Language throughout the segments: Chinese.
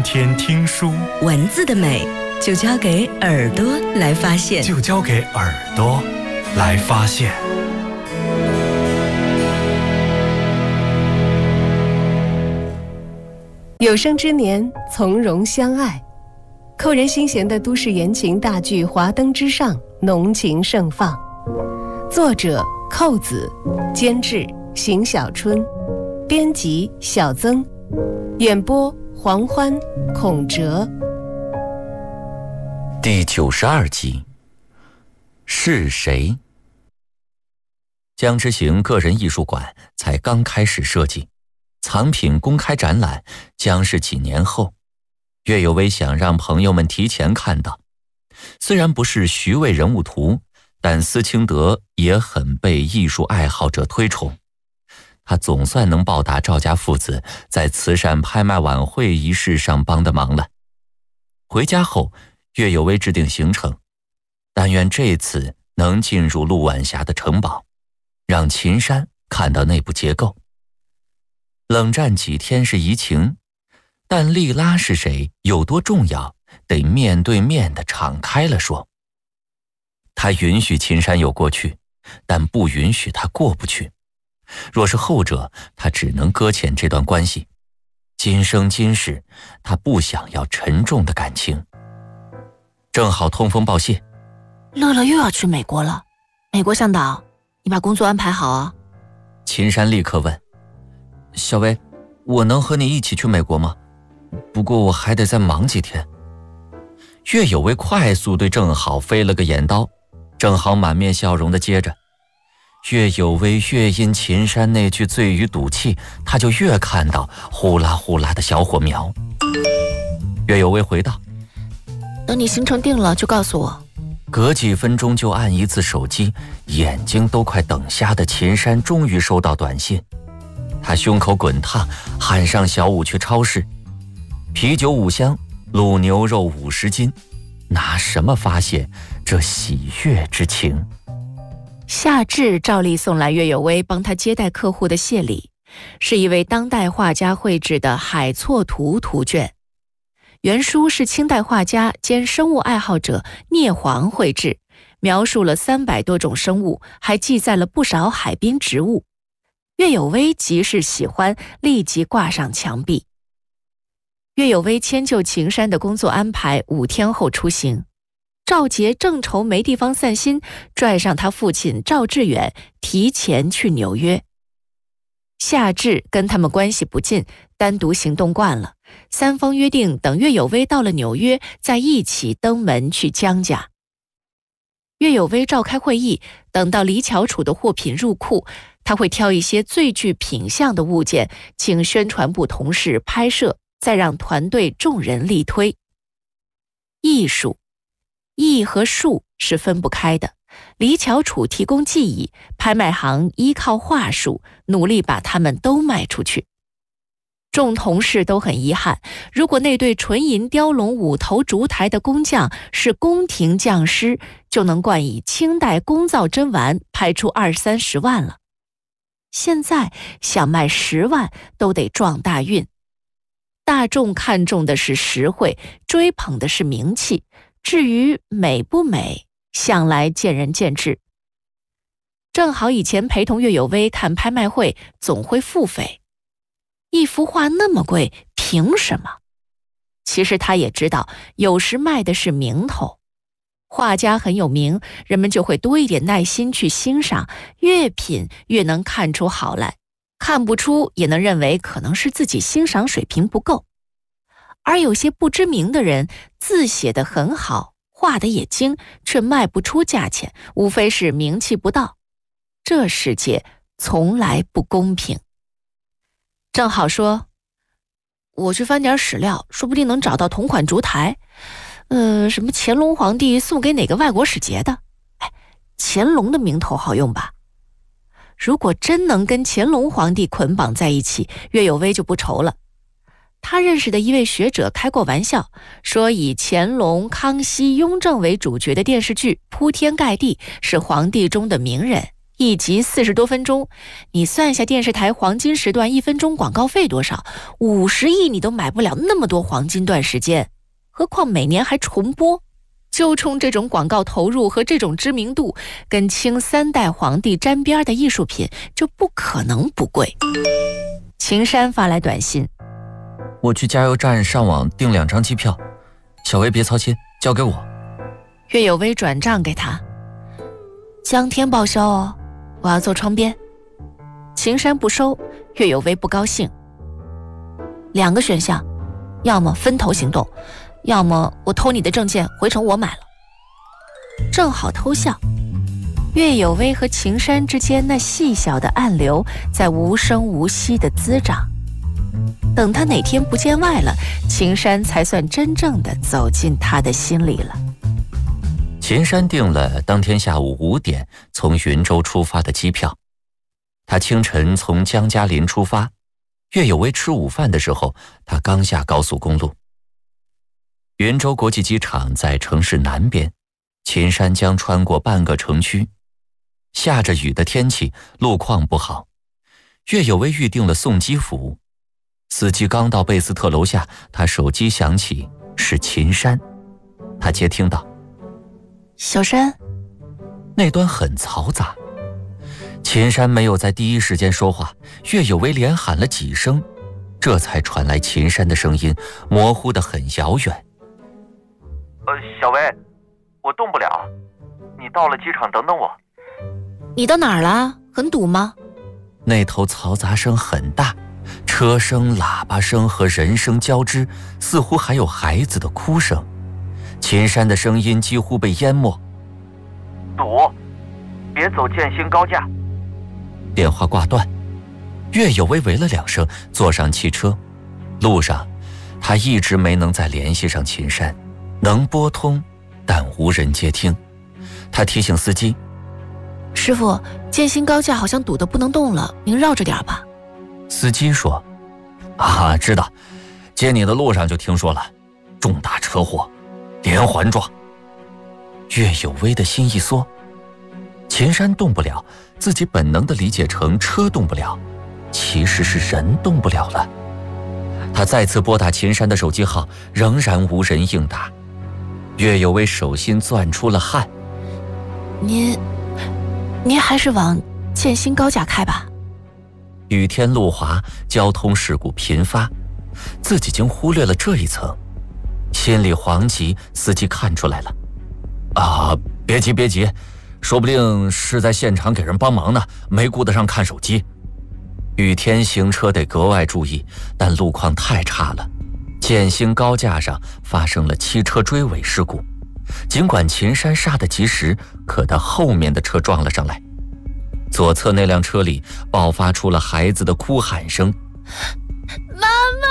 天听书， 文字的美就交给耳朵来发现， 就交给耳朵来发现。 有生之年，从容相爱。扣人心弦的都市言情大剧《华灯之上》浓情盛放，作者寇子，监制邢小春，编辑小曾，演播黄欢、孔哲。 第92集，是谁？江之行个人艺术馆才刚开始设计，藏品公开展览将是几年后。岳有为想让朋友们提前看到，虽然不是徐渭人物图，但司清德也很被艺术爱好者推崇。他总算能报答赵家父子在慈善拍卖晚会仪式上帮的忙了。回家后，岳有为制定行程，但愿这次能进入陆晚霞的城堡，让秦山看到内部结构。冷战几天是移情，但莉拉是谁，有多重要，得面对面的敞开了说。他允许秦山有过去，但不允许他过不去。若是后者，他只能搁浅这段关系。今生今世，他不想要沉重的感情。正好通风报信， 乐乐又要去美国了。美国向导，你把工作安排好啊。 秦山立刻问，小薇，我能和你一起去美国吗？不过我还得再忙几天。岳有为快速对正好飞了个眼刀，正好满面笑容地接着。岳有为越因秦山那句醉语赌气，他就越看到呼啦呼啦的小火苗。岳有为回道， 等你行程定了就告诉我。 隔几分钟就按一次手机，眼睛都快等瞎的秦山终于收到短信。他胸口滚烫，喊上小五去超市，啤酒5箱，卤牛肉50斤，拿什么发泄这喜悦之情？ 夏至照例送来岳有为帮他接待客户的谢礼，是一位当代画家绘制的海错图图卷。原书是清代画家兼生物爱好者聂璜绘制，描述了300多种生物，还记载了不少海滨植物。岳有为极是喜欢，立即挂上墙壁。岳有为迁就秦山的工作安排，5天后出行。赵杰正愁没地方散心，拽上他父亲赵志远提前去纽约。夏至跟他们关系不近，单独行动惯了，三方约定等岳有为到了纽约，再一起登门去江家。岳有为召开会议，等到李巧楚的货品入库，他会挑一些最具品相的物件，请宣传部同事拍摄，再让团队众人力推。艺术，艺和术是分不开的。李巧楚提供技艺，拍卖行依靠话术，努力把它们都卖出去。众同事都很遗憾，如果那对纯银雕龙5头烛台的工匠是宫廷匠师，就能冠以清代工造珍玩，拍出20-30万了。现在想卖10万都得撞大运。大众看重的是实惠，追捧的是名气，至于美不美，向来见仁见智。正好以前陪同岳有为看拍卖会，总会腹诽，一幅画那么贵，凭什么？其实他也知道，有时卖的是名头。画家很有名，人们就会多一点耐心去欣赏，越品越能看出好来，看不出也能认为可能是自己欣赏水平不够。而有些不知名的人，字写得很好，画得也精，却卖不出价钱，无非是名气不到。这世界从来不公平。正好说，我去翻点史料，说不定能找到同款烛台，什么乾隆皇帝送给哪个外国使节的。乾隆的名头好用吧？如果真能跟乾隆皇帝捆绑在一起，岳有为就不愁了。他认识的一位学者开过玩笑，说以乾隆、康熙、雍正为主角的电视剧铺天盖地，是皇帝中的名人， 一集40多分钟，你算下电视台黄金时段1分钟广告费多少，50亿你都买不了那么多黄金段时间，何况每年还重播。就冲这种广告投入和这种知名度，跟清3代皇帝沾边的艺术品就不可能不贵。秦山发来短信： 我去加油站上网订2张机票，小薇别操心，交给我。 岳有薇转账给他：当天报销哦，我要坐窗边。秦山不收，岳有薇不高兴。2个选项，要么分头行动，要么我偷你的证件回城我买了。正好偷笑，岳有薇和秦山之间那细小的暗流在无声无息地滋长。等他哪天不见外了，秦山才算真正的走进他的心里了。 秦山订了当天下午5点从云州出发的机票。他清晨从江嘉林出发，岳有薇吃午饭的时候，他刚下高速公路。云州国际机场在城市南边，秦山将穿过半个城区。下着雨的天气，路况不好。岳有薇预订了送机服务。司机刚到贝斯特楼下，他手机响起，是秦山。他接听道： 小山。 那端很嘈杂。秦山没有在第一时间说话，岳有薇连喊了几声，这才传来秦山的声音，模糊得很遥远。 小薇，我动不了，你到了机场等等我。 你到哪儿了？很堵吗？ 那头嘈杂声很大，车声、喇叭声和人声交织，似乎还有孩子的哭声。秦山的声音几乎被淹没。 堵，别走建新高架。 电话挂断，岳有薇喂了2声，坐上汽车。路上，他一直没能再联系上秦山，能拨通，但无人接听。他提醒司机： 师傅，建新高架好像堵得不能动了，您绕着点吧。 司机说：知道，接你的路上就听说了，重大车祸，连环撞。岳有薇的心一缩，秦山动不了，自己本能地理解成车动不了，其实是人动不了了。他再次拨打秦山的手机号，仍然无人应答。岳有薇手心攥出了汗。 您还是往建新高架开吧。 雨天路滑，交通事故频发，自己竟忽略了这一层，心里惶急。司机看出来了：别急，说不定是在现场给人帮忙呢，没顾得上看手机。雨天行车得格外注意，但路况太差了。建新高架上发生了汽车追尾事故，尽管秦山刹得及时，可他后面的车撞了上来。左侧那辆车里爆发出了孩子的哭喊声： 妈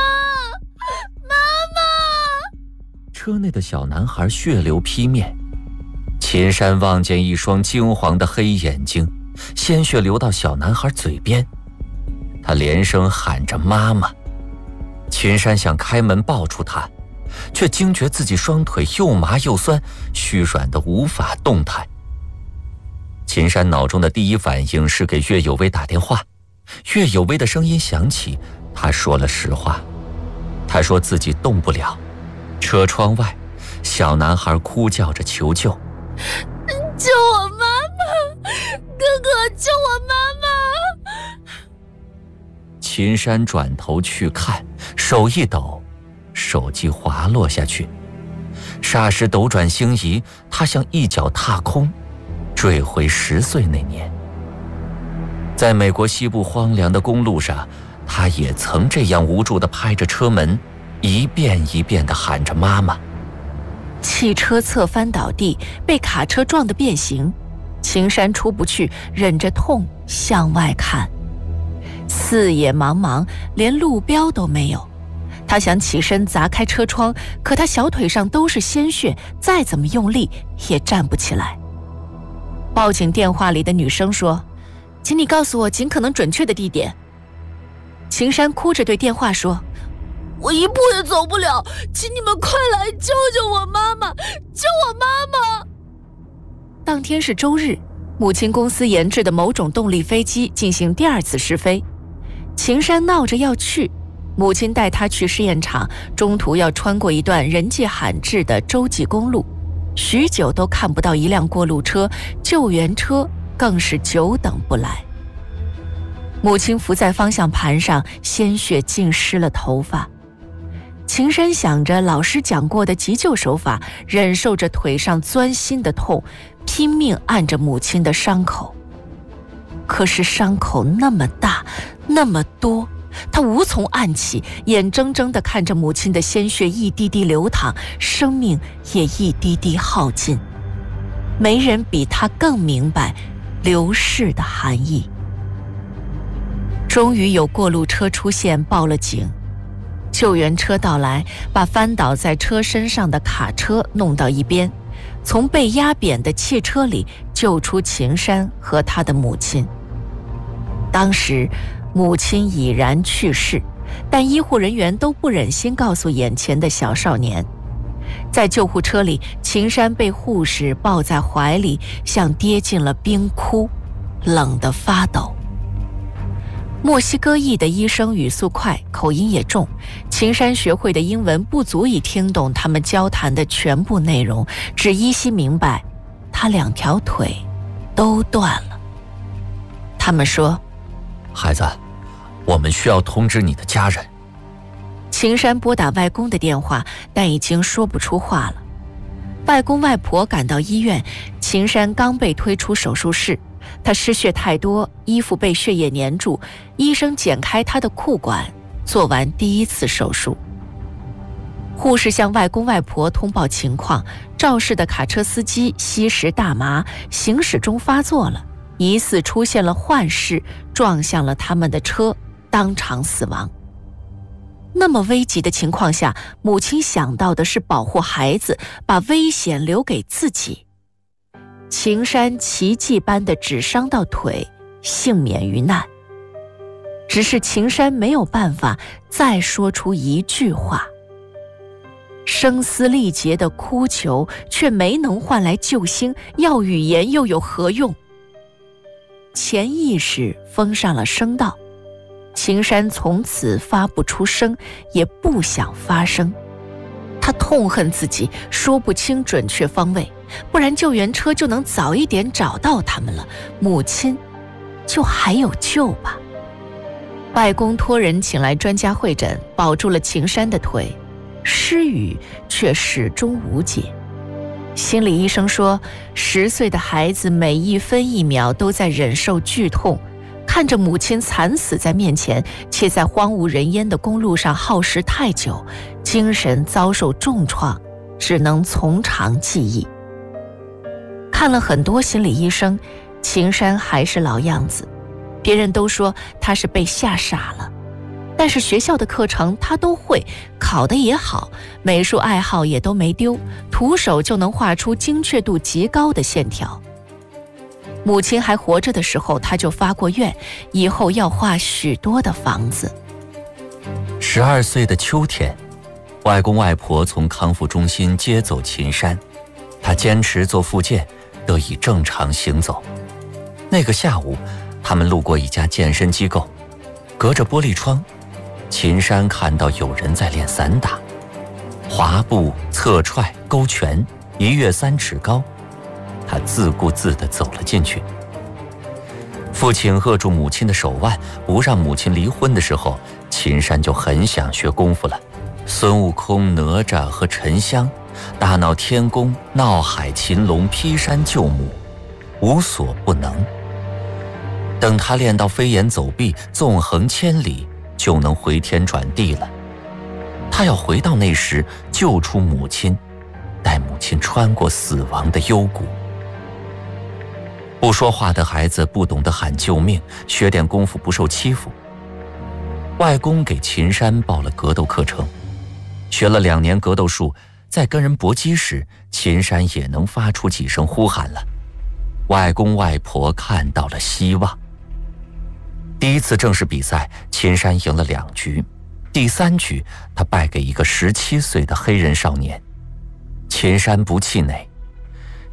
妈！ 车内的小男孩血流披面。秦山望见一双金黄的黑眼睛，鲜血流到小男孩嘴边，他连声喊着妈妈。秦山想开门抱住他，却惊觉自己双腿又麻又酸，虚软得无法动弹。秦山脑中的第一反应是给岳有薇打电话。岳有薇的声音响起，他说了实话，他说自己动不了。车窗外，小男孩哭叫着求救： 救我妈妈！哥哥，救我妈妈！ 秦山转头去看，手一抖，手机滑落下去。霎时斗转星移，他像一脚踏空，坠回10岁那年。在美国西部荒凉的公路上，他也曾这样无助地拍着车门，一遍一遍地喊着妈妈。 汽车侧翻倒地，被卡车撞得变形。秦山出不去，忍着痛向外看，四野茫茫，连路标都没有。他想起身砸开车窗，可他小腿上都是鲜血，再怎么用力也站不起来。报警电话里的女生说：请你告诉我尽可能准确的地点。秦山哭着对电话说：我一步也走不了，请你们快来救救我妈妈，救我妈妈！当天是周日， 母亲公司研制的某种动力飞机进行第2次试飞。秦山闹着要去，母亲带他去试验场，中途要穿过一段人迹罕至的洲际公路，许久都看不到一辆过路车，救援车更是久等不来。母亲伏在方向盘上，鲜血浸湿了头发。秦山想着老师讲过的急救手法，忍受着腿上钻心的痛，拼命按着母亲的伤口。可是伤口那么大，那么多，他无从按起，眼睁睁地看着母亲的鲜血一滴滴流淌，生命也一滴滴耗尽。没人比他更明白流逝的含义。终于有过路车出现，报了警。救援车到来，把翻倒在车身上的卡车弄到一边，从被压扁的汽车里救出秦山和他的母亲。当时母亲已然去世，但医护人员都不忍心告诉眼前的小少年。在救护车里，秦山被护士抱在怀里，像跌进了冰窟，冷得发抖。墨西哥裔的医生语速快，口音也重，秦山学会的英文不足以听懂他们交谈的全部内容，只依稀明白他2条腿都断了。他们说： 孩子，我们需要通知你的家人。 秦山拨打外公的电话，但已经说不出话了。外公外婆赶到医院，秦山刚被推出手术室，他失血太多，衣服被血液粘住，医生剪开他的裤管，做完第1次手术。护士向外公外婆通报情况，肇事的卡车司机吸食大麻，行驶中发作了，疑似出现了幻视，撞向了他们的车，当场死亡。那么危急的情况下，母亲想到的是保护孩子，把危险留给自己。秦山奇迹般的只伤到腿，幸免于难。只是秦山没有办法再说出一句话，声嘶力竭的哭求却没能换来救星，要语言又有何用？潜意识封上了声道，秦山从此发不出声，也不想发声。他痛恨自己说不清准确方位，不然救援车就能早一点找到他们了，母亲就还有救吧。外公托人请来专家会诊，保住了秦山的腿，失语却始终无解。心理医生说，10岁的孩子每1分1秒都在忍受剧痛，看着母亲惨死在面前，且在荒无人烟的公路上耗时太久，精神遭受重创，只能从长计议。看了很多心理医生，秦山还是老样子，别人都说他是被吓傻了，但是学校的课程他都会，考得也好，美术爱好也都没丢，徒手就能画出精确度极高的线条。母亲还活着的时候，他就发过愿，以后要画许多的房子。 12岁的秋天，外公外婆从康复中心接走秦山，他坚持做复健，得以正常行走。那个下午，他们路过一家健身机构，隔着玻璃窗，秦山看到有人在练散打，滑步、侧踹、勾拳，一跃3尺高。他自顾自地走了进去。父亲扼住母亲的手腕，不让母亲离婚的时候，秦山就很想学功夫了。孙悟空、哪吒和沉香，大闹天宫、闹海擒龙、劈山救母，无所不能。等他练到飞檐走壁、纵横千里，就能回天转地了。他要回到那时，救出母亲，带母亲穿过死亡的幽谷。不说话的孩子不懂得喊救命，学点功夫不受欺负。外公给秦山报了格斗课程，学了2年格斗术，在跟人搏击时，秦山也能发出几声呼喊了。外公外婆看到了希望。第1次正式比赛，秦山赢了2局，第3局他败给一个17岁的黑人少年。秦山不气馁，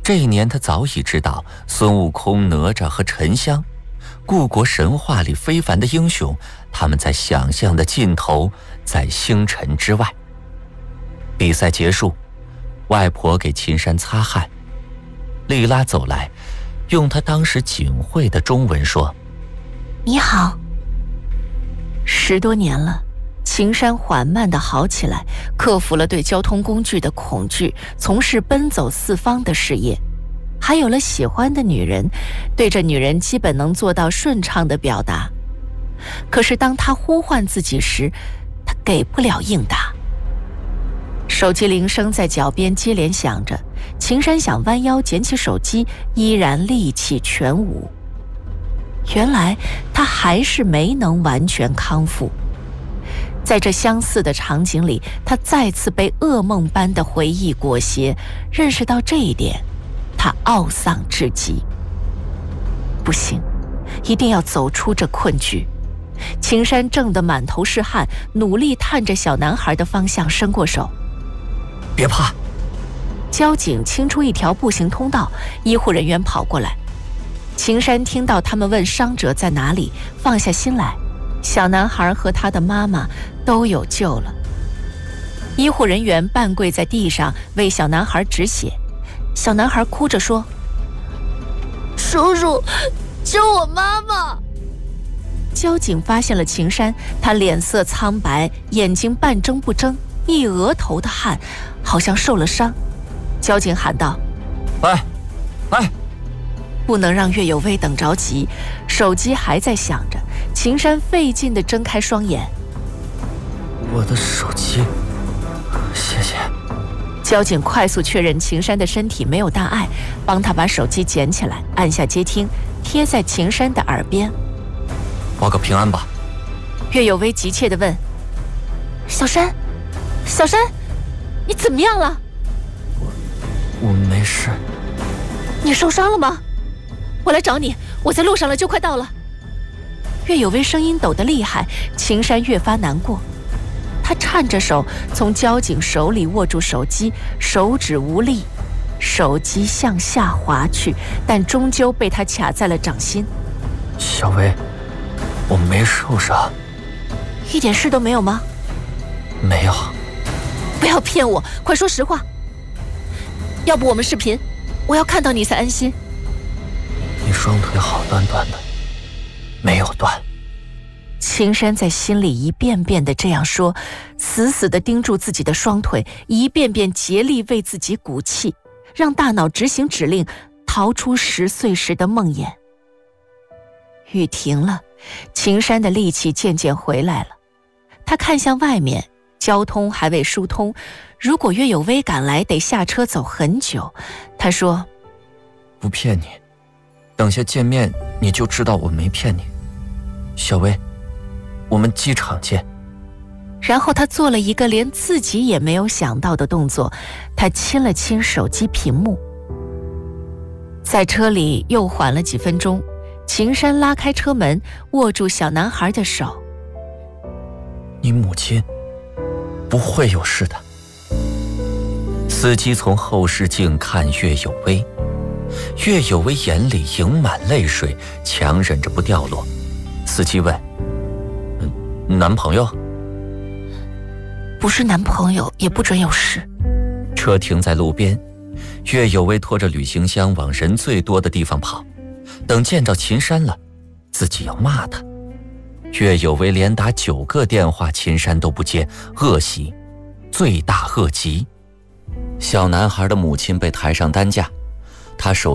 这一年他早已知道孙悟空、哪吒和沉香，故国神话里非凡的英雄，他们在想象的尽头，在星辰之外。比赛结束，外婆给秦山擦汗，丽拉走来，用她当时仅会的中文说：“ 你好。”10多年了，秦山缓慢地好起来，克服了对交通工具的恐惧，从事奔走四方的事业，还有了喜欢的女人，对着女人基本能做到顺畅的表达。可是当他呼唤自己时，他给不了应答。手机铃声在脚边接连响着，秦山想弯腰捡起手机，依然力气全无。原来他还是没能完全康复。在这相似的场景里，他再次被噩梦般的回忆裹挟，认识到这一点，他懊丧至极。不行，一定要走出这困局。秦山怔得满头是汗，努力探着小男孩的方向伸过手。 别怕。 交警清出一条步行通道，医护人员跑过来。秦山听到他们问伤者在哪里，放下心来，小男孩和他的妈妈都有救了。医护人员半跪在地上为小男孩止血，小男孩哭着说：“叔叔，救我妈妈！”交警发现了秦山，他脸色苍白，眼睛半睁不睁，一额头的汗，好像受了伤。交警喊道：“ 哎， 不能让岳有为等着急。”手机还在响着，秦山费劲地睁开双眼。 我的手机，谢谢。 交警快速确认秦山的身体没有大碍，帮他把手机捡起来，按下接听，贴在秦山的耳边。 报个平安吧。 岳有为急切地问：“小山，小山，你怎么样了？” 我没事。 你受伤了吗？我来找你，我在路上了，就快到了。岳有为声音抖得厉害，秦山越发难过。他颤着手从交警手里握住手机，手指无力，手机向下滑去，但终究被他卡在了掌心。 小薇，我没受伤。 一点事都没有吗？ 没有。 不要骗我，快说实话。要不我们视频，我要看到你才安心。 你双腿好端端的，没有断。 秦山在心里一遍遍地这样说，死死地盯住自己的双腿，一遍遍竭力为自己鼓气，让大脑执行指令，逃出10岁时的梦魇。雨停了，秦山的力气渐渐回来了。他看向外面，交通还未疏通，如果岳有为赶来，得下车走很久。他说：“ 不骗你，等下见面你就知道我没骗你。小薇，我们机场见。” 然后他做了一个连自己也没有想到的动作，他亲了亲手机屏幕。在车里又缓了几分钟，秦山拉开车门，握住小男孩的手：“ 你母亲不会有事的。”司机从后视镜看岳有为，岳有为眼里盈满泪水，强忍着不掉落。司机问：“男朋友？”“ 不是男朋友，也不准有事。” 车停在路边，岳有为拖着旅行箱往人最多的地方跑。等见着秦山了，自己要骂他。岳有为连打9个电话，秦山都不接，恶习，罪大恶极。小男孩的母亲被抬上担架，他手